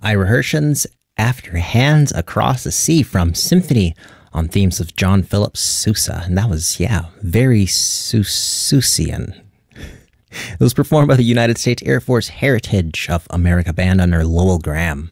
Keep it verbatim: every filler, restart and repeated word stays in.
Ira Hershen's After Hands Across the Sea from Symphony on themes of John Philip Sousa. And that was, yeah, very Sousian. It was performed by the United States Air Force Heritage of America Band under Lowell Graham.